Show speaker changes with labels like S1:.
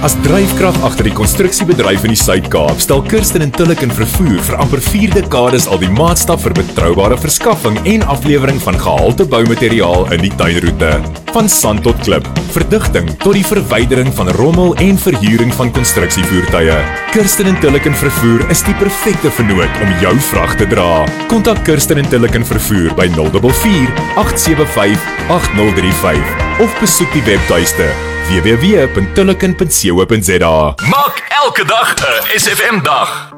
S1: As dryfkrag agter die konstruksiebedryf in die Suid-Kaap, stel Kirsten en Tulliken Vervoer vir amper 4 dekades al die maatstaf vir betroubare verskaffing en aflewering van gehalte boumateriaal in die tuinroete. Van sand tot klip, verdigting tot die verwydering van rommel en verhuuring van konstruksievoertuie. Kirsten en Tulliken Vervoer is die perfekte vennoot om jou vrag te dra. Kontak Kirsten en Tulliken Vervoer by 044 875 8035 of besoek die webtuiste www.tulliken.co.za.
S2: Maak elke dag 'n SFM dag.